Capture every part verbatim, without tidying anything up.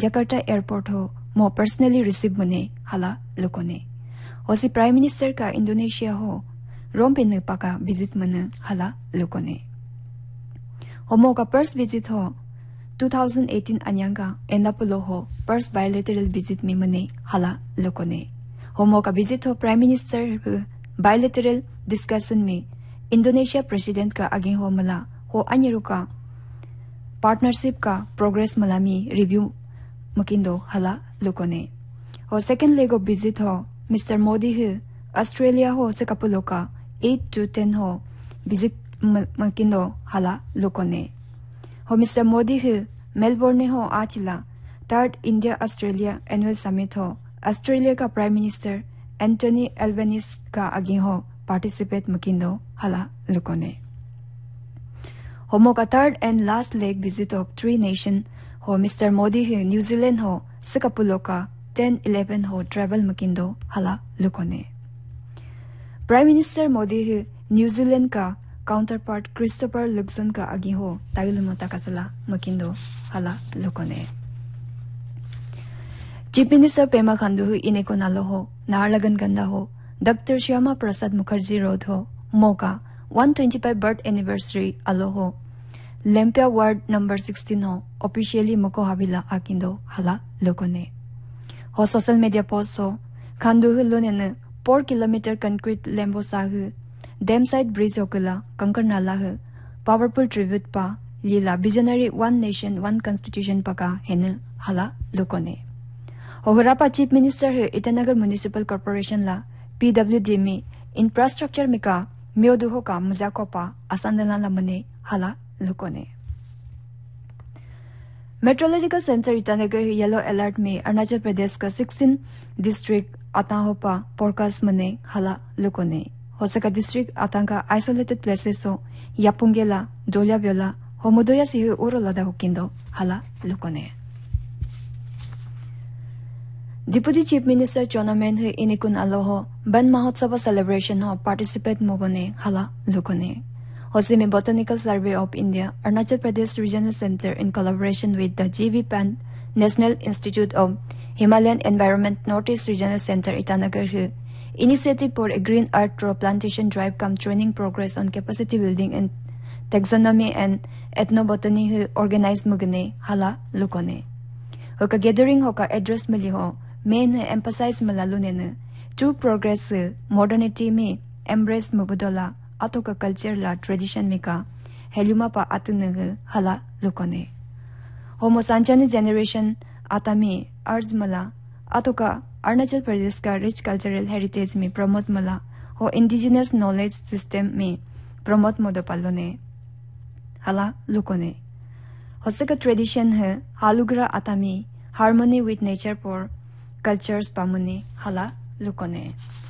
Jakarta airport हो मो personally receive मने हाला लोकोने होसी प्राइम मिनिस्टर का इंडोनेशिया हो रोम पे पाका विजिट मन हाला लोकोने होमो का पर्स विजिट हो twenty eighteen अन्यांगा एंडापुलो हो पर्स बायलैटरल विजिट में मने हाला लोकोने होमो का विजिट हो प्राइम मिनिस्टर बायलैटरल डिस्कशन में इंडोनेशिया प्रेसिडेंट का आगे हो मला हो अन्यरू का पार्टनरशिप का प्रोग्रेस मलामी रिव्यू मकिंदो हाला लोकोने हो सेकंड लेग ऑफ विजिट हो मिस्टर मोदी है ऑस्ट्रेलिया हो से कपुलो का eight to ten हो विजिट मकिंदो हाला लोकोने हो मिस्टर मोदी है मेलबोर्न हो आचिला third India Australia annual summit हो ऑस्ट्रेलिया का प्राइम मिनिस्टर एंटोनी एल्बनीज का आगे हो पार्टिसिपेट मकिंदो हाला लोकोने होमो का third and last leg visit of three nation हो मिस्टर मोदी है न्यूजीलैंड हो सिकापुलो का ten eleven हो ट्रैवल मकिंदो हाला लोकोने प्राइम मिनिस्टर मोदी है न्यूजीलैंड का काउंटर पार्ट क्रिस्टोफर लुक्सन का आगे हो ताइलुमो ताकासला मकिंदो हाला लोकोने चीफ मिनिस्टर पेमा खांडू इनेको नालो हो नाहरलगुन गंदा हो डॉक्टर श्यामा प्रसाद मुखर्जी रोड हो मोका one twenty-five बर्थ एनिवर्सरी अलो हो लेम्पिया वार्ड नंबर sixteen हो ऑफिशियली मको हाबिला आकिंदो हाला लोकोने हो सोशल मीडिया पोस्ट हो खांडू लोने four kilometre concrete Lambo Sahu dam side bridge होकला कंकर नाला है पावरफुल ट्रिब्यूट पा लीला visionary one nation one constitution पका हेन हाला लोकोने होगरापा चीफ मिनिस्टर है ईटानगर म्युनिसिपल कॉर्पोरेशन ला पीडब्ल्यूडी में इंफ्रास्ट्रक्चर में का म्योदुहो का मुजाकोपा असंदला लमने हाला लोकोने meteorological centre Itanagar yellow alert में अरुणाचल प्रदेश का sixteen डिस्ट्रिक्ट आताहोपा फोरकास्ट मने हाला लोकोने होसका डिस्ट्रिक्ट आतंका आइसोलेटेड प्लेसेस हो यापुंगेला दोल्याब्योला होमोदोया सिह उरोलादा होकिंदो हाला लोकोने डिप्टी चीफ मिनिस्टर चोनामेन है इनिकुन अलो हो वन महोत्सव सेलिब्रेशन हो पार्टिसिपेट मोबने हाला लोकोने होसी में botanical survey of India Arunachal Pradesh regional centre in collaboration with the जीवी pan national institute of Himalayan environment north east regional centre Itanagar है initiative for a green earth through plantation drive come training progress on capacity building and taxonomy and ethnobotany hu organize mugane hala lukone hoka gathering hoka address mili ho main emphasize malalune ne true progress modernity me embrace mubudola atoka culture la tradition me ka heluma pa atune hala lukone homo sanchani generation atami urge mala atoka Arunachal Pradesh का rich cultural heritage में promote मला हो indigenous knowledge system में promote Modi पालोने हाला लुकोने होसका tradition है हालुग्रा आतामी harmony with nature for cultures पामुने हाला लुकोने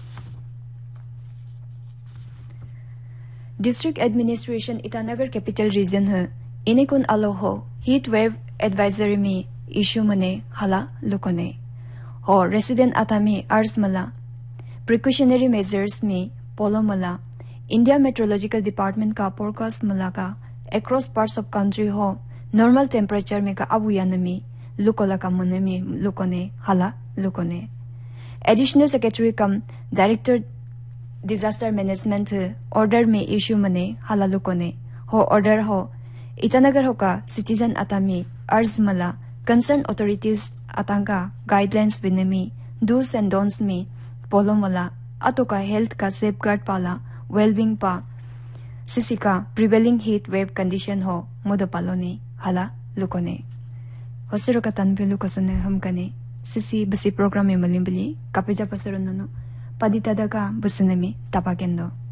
district administration Itanagar capital region है इनेकुन अलो हो हीट वेव एडवाइजरी में इशू मने हाला लुकोने और रेसिडेंट आतामी अर्ज मला प्रिकॉशनरी मेजर्स में पोलो मला इंडिया मेट्रोलॉजिकल डिपार्टमेंट का फोरकास्ट मला का अक्रॉस पार्ट्स ऑफ कंट्री हो नॉर्मल टेम्परेचर में का अबुयानमी लुकोला का मन में लुकोने हाला लुकोने एडिशनल सेक्रेटरी कम डायरेक्टर डिजास्टर मैनेजमेंट ऑर्डर में इशू मने हाला लुकोने हो ऑर्डर हो ईटानगर हो का सिटीजन आतामी अर्ज मला concern authorities आतंका guidelines बिनमी do's and don'ts में पोलो मला अतोका हेल्थ का सेफगार्ड पाला वेलबिंग पा सिसी का प्रिवेलिंग हीट वेव कंडीशन हो मुदो पालोने हाला लुकोने होसिरो का तनबे लुकोसने हम कने सिसी बसी प्रोग्राम में मलिम बली कापेजा पसरो ननो पदिता दका बसने में तापाकेंदो